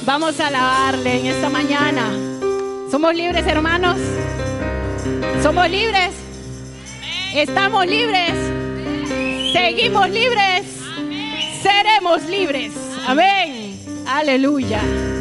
Vamos a alabarle en esta mañana. ¿Somos libres, hermanos? ¿Somos libres? ¿Estamos libres? ¿Seguimos libres? Seremos libres. Amén. Aleluya.